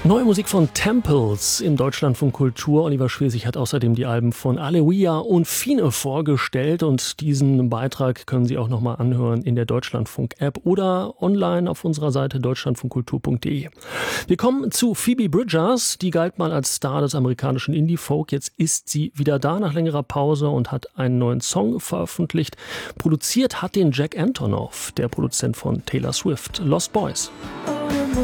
Neue Musik von Temples im Deutschlandfunk Kultur. Oliver Schwesig hat außerdem die Alben von Aleluia und Fine vorgestellt und diesen Beitrag können Sie auch nochmal anhören in der Deutschlandfunk-App oder online auf unserer Seite deutschlandfunkkultur.de. Wir kommen zu Phoebe Bridgers, die galt mal als Star des amerikanischen Indie-Folk. Jetzt ist sie wieder da nach längerer Pause und hat einen neuen Song veröffentlicht. Produziert hat den Jack Antonoff, der Produzent von Taylor Swift, Lost Boys.